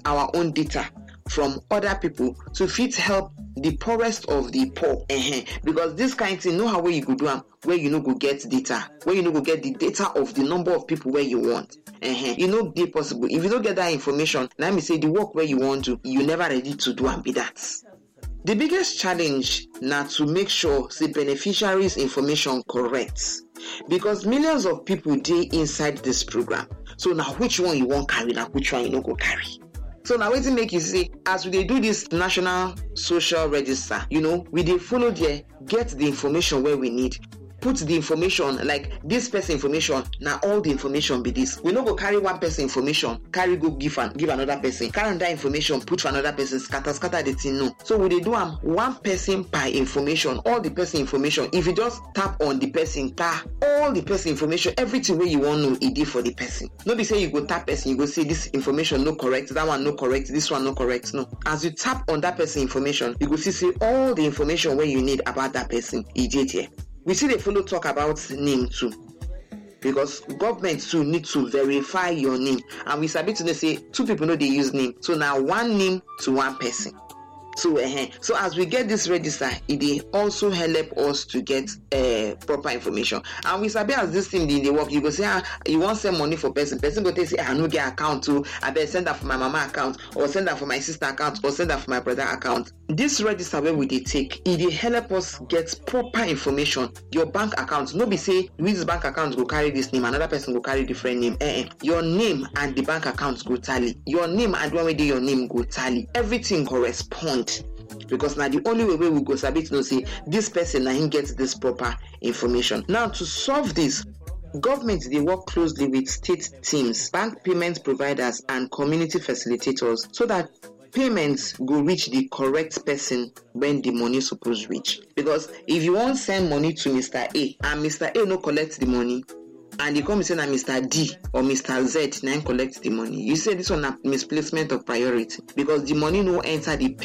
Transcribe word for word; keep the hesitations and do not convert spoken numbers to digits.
our own data from other people to fit help the poorest of the poor. Uh-huh. Because this kind of thing, know how where you go do am, where you know go get data, where you know go get the data of the number of people where you want. Uh-huh. You know, be possible. If you don't get that information, let me say the work where you want to, you never ready to do and be that. The biggest challenge now to make sure the beneficiaries' information correct, because millions of people dey inside this program. So now which one you want carry, now which one you no go carry. So now wetin make you see, as we dey do this national social register, you know, we dey follow there, get the information where we need. Put the information, like this person information, now all the information be this. We no go carry one person information, carry go give an, give another person, carry that information, put for another person, scatter, scatter the thing, no. So we dey do am one person per information, all the person information. If you just tap on the person, ta, all the person information, everything where you want to know, it dey for the person. No be say you go tap person, you go say this information no correct, that one no correct, this one no correct, no. As you tap on that person information, you go see say all the information where you need about that person, it dey there. We see they follow talk about name too, because government too need to verify your name, and we sabi to say two people know they use name, so now one name to one person. So, uh, so as we get this register, it dey also help us to get uh, proper information. And we sabi as this thing dey work, you go say, ah, you want send money for person, person go tell say, I no get account too, I better send that for my mama account, or send that for my sister account, or send that for my brother account. This register where we dey take, it dey help us get proper information. Your bank account, no be say which bank account go carry this name, another person go carry different name. Eh, eh. Your name and the bank account go tally. Your name and one way dey your name go tally. Everything correspond. Because now the only way we go sabi to know say this person now him gets this proper information. Now to solve this, government they work closely with state teams, bank payment providers, and community facilitators so that payments go reach the correct person when the money supposed reach. Because if you want send money to Mister A and Mister A no collect the money, and you come and say that Mister D or Mister Z now collect the money, you say this one a misplacement of priority, because the money no enter the